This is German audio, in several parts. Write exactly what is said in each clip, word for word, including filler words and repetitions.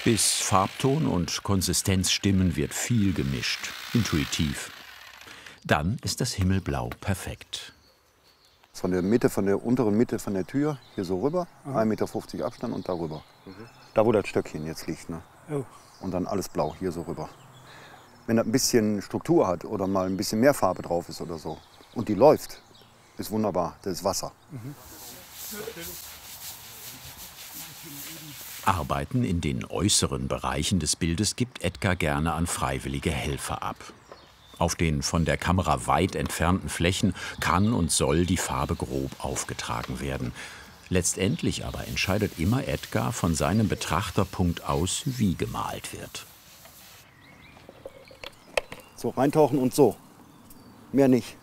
Bis Farbton und Konsistenz stimmen, wird viel gemischt, intuitiv. Dann ist das Himmelblau perfekt. Von der Mitte, von der unteren Mitte von der Tür hier so rüber, ein Meter fünfzig Abstand und darüber. Mhm. Da, wo das Stöckchen jetzt liegt. Ne? Oh. Und dann alles blau hier so rüber. Wenn das ein bisschen Struktur hat oder mal ein bisschen mehr Farbe drauf ist oder so und die läuft, ist wunderbar. Das ist Wasser. Mhm. Arbeiten in den äußeren Bereichen des Bildes gibt Edgar gerne an freiwillige Helfer ab. Auf den von der Kamera weit entfernten Flächen kann und soll die Farbe grob aufgetragen werden. Letztendlich aber entscheidet immer Edgar von seinem Betrachterpunkt aus, wie gemalt wird. So, reintauchen und so. Mehr nicht.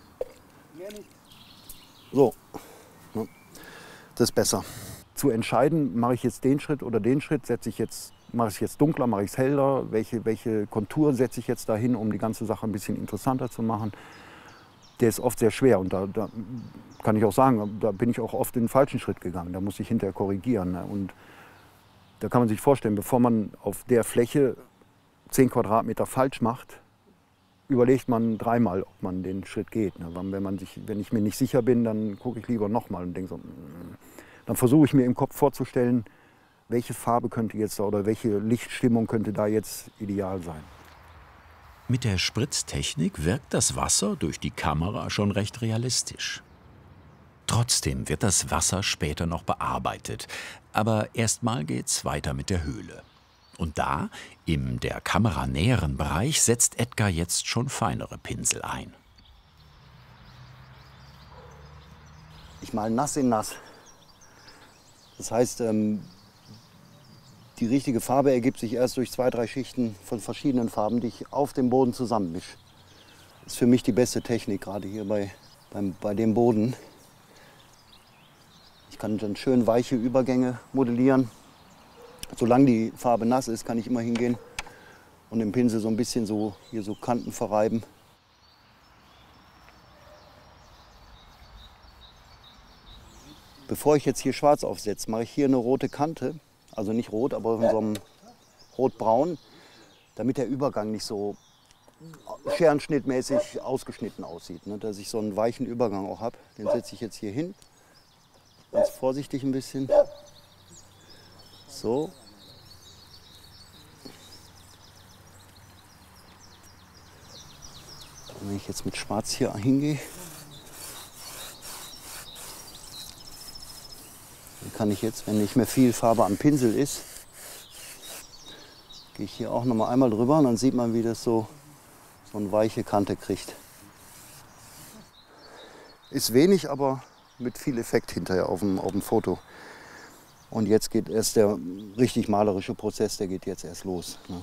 So. Das ist besser. Zu entscheiden, mache ich jetzt den Schritt oder den Schritt, setze ich jetzt, mache ich es jetzt dunkler, mache ich es heller, welche, welche Kontur setze ich jetzt dahin, um die ganze Sache ein bisschen interessanter zu machen. Der ist oft sehr schwer und da, da kann ich auch sagen, da bin ich auch oft in den falschen Schritt gegangen, da muss ich hinterher korrigieren. Und da kann man sich vorstellen, bevor man auf der Fläche zehn Quadratmeter falsch macht, überlegt man dreimal, ob man den Schritt geht. Wenn, man sich, wenn ich mir nicht sicher bin, dann gucke ich lieber nochmal und denke so, dann versuche ich mir im Kopf vorzustellen, welche Farbe könnte jetzt da oder welche Lichtstimmung könnte da jetzt ideal sein. Mit der Spritztechnik wirkt das Wasser durch die Kamera schon recht realistisch. Trotzdem wird das Wasser später noch bearbeitet. Aber erstmal geht's weiter mit der Höhle. Und da, im der Kamera näheren Bereich, setzt Edgar jetzt schon feinere Pinsel ein. Ich male nass in nass. Das heißt, ähm, die richtige Farbe ergibt sich erst durch zwei, drei Schichten von verschiedenen Farben, die ich auf dem Boden zusammenmische. Das ist für mich die beste Technik, gerade hier bei, beim, bei dem Boden. Ich kann dann schön weiche Übergänge modellieren. Solange die Farbe nass ist, kann ich immer hingehen und im Pinsel so ein bisschen so, hier so Kanten verreiben. Bevor ich jetzt hier schwarz aufsetze, mache ich hier eine rote Kante, also nicht rot, aber in so einem rotbraun, damit der Übergang nicht so scherenschnittmäßig ausgeschnitten aussieht, ne? Dass ich so einen weichen Übergang auch habe. Den setze ich jetzt hier hin, ganz vorsichtig ein bisschen. So. Und wenn ich jetzt mit Schwarz hier hingehe, dann kann ich jetzt, wenn nicht mehr viel Farbe am Pinsel ist, gehe ich hier auch noch mal einmal drüber und dann sieht man, wie das so, so eine weiche Kante kriegt. Ist wenig, aber mit viel Effekt hinterher auf dem, auf dem Foto. Und jetzt geht erst der richtig malerische Prozess, der geht jetzt erst los. Ne?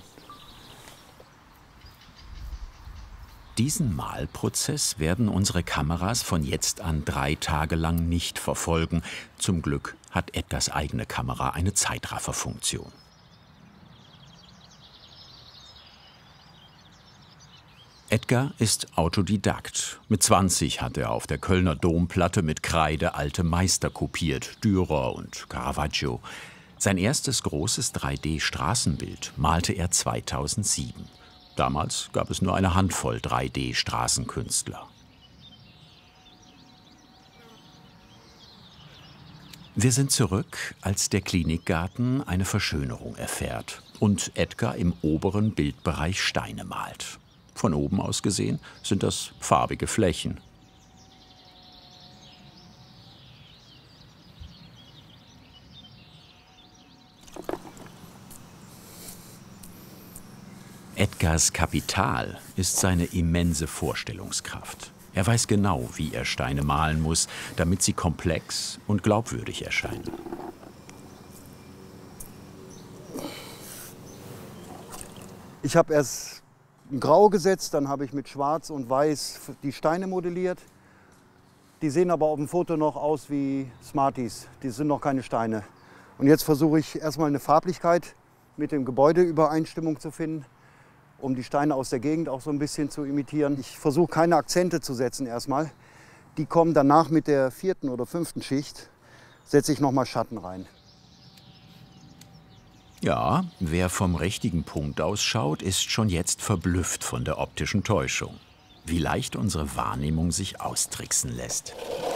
Diesen Malprozess werden unsere Kameras von jetzt an drei Tage lang nicht verfolgen. Zum Glück hat Edgars eigene Kamera eine Zeitrafferfunktion. Edgar ist Autodidakt. Mit zwanzig hat er auf der Kölner Domplatte mit Kreide alte Meister kopiert, Dürer und Caravaggio. Sein erstes großes drei D Straßenbild malte er zweitausendsieben. Damals gab es nur eine Handvoll drei D Straßenkünstler. Wir sind zurück, als der Klinikgarten eine Verschönerung erfährt und Edgar im oberen Bildbereich Steine malt. Von oben aus gesehen sind das farbige Flächen. Edgars Kapital ist seine immense Vorstellungskraft. Er weiß genau, wie er Steine malen muss, damit sie komplex und glaubwürdig erscheinen. Ich habe erst Grau gesetzt, dann habe ich mit Schwarz und Weiß die Steine modelliert. Die sehen aber auf dem Foto noch aus wie Smarties, die sind noch keine Steine. Und jetzt versuche ich erstmal eine Farblichkeit mit dem Gebäude Übereinstimmung zu finden, um die Steine aus der Gegend auch so ein bisschen zu imitieren. Ich versuche keine Akzente zu setzen erstmal. Die kommen danach mit der vierten oder fünften Schicht, setze ich nochmal Schatten rein. Ja, wer vom richtigen Punkt aus schaut, ist schon jetzt verblüfft von der optischen Täuschung. Wie leicht unsere Wahrnehmung sich austricksen lässt.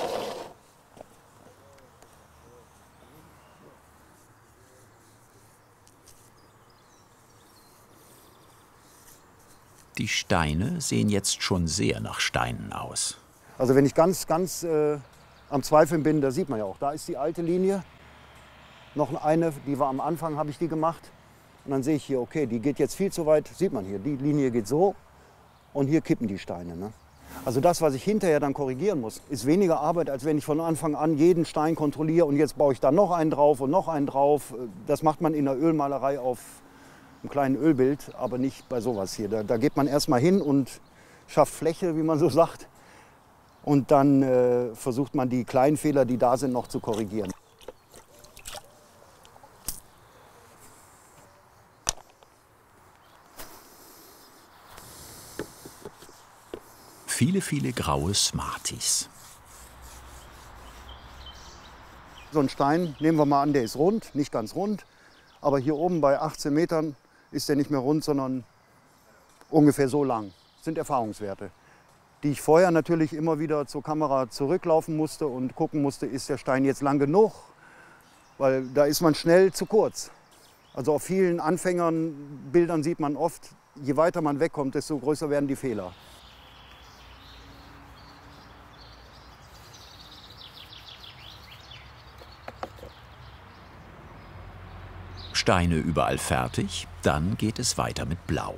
Die Steine sehen jetzt schon sehr nach Steinen aus. Also wenn ich ganz, ganz äh, am Zweifeln bin, da sieht man ja auch, da ist die alte Linie. Noch eine, die war am Anfang, habe ich die gemacht. Und dann sehe ich hier, okay, die geht jetzt viel zu weit, sieht man hier, die Linie geht so und hier kippen die Steine. Ne? Also das, was ich hinterher dann korrigieren muss, ist weniger Arbeit, als wenn ich von Anfang an jeden Stein kontrolliere und jetzt baue ich da noch einen drauf und noch einen drauf. Das macht man in der Ölmalerei auf einem kleinen Ölbild, aber nicht bei sowas hier. Da, da geht man erst mal hin und schafft Fläche, wie man so sagt. Und dann äh, versucht man die kleinen Fehler, die da sind, noch zu korrigieren. Viele, viele graue Smarties. So ein Stein, nehmen wir mal an, der ist rund, nicht ganz rund. Aber hier oben bei achtzehn Metern ist der nicht mehr rund, sondern ungefähr so lang. Das sind Erfahrungswerte, die ich vorher natürlich immer wieder zur Kamera zurücklaufen musste und gucken musste, ist der Stein jetzt lang genug? Weil da ist man schnell zu kurz. Also auf vielen Anfängerbildern sieht man oft, je weiter man wegkommt, desto größer werden die Fehler. Steine überall fertig, dann geht es weiter mit Blau.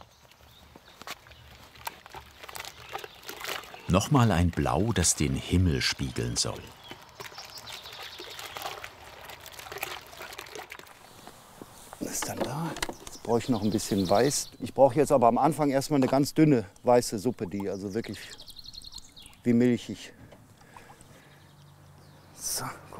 Nochmal ein Blau, das den Himmel spiegeln soll. Was ist dann da? Jetzt brauche ich noch ein bisschen Weiß. Ich brauche jetzt aber am Anfang erstmal eine ganz dünne weiße Suppe, die also wirklich wie milchig. So.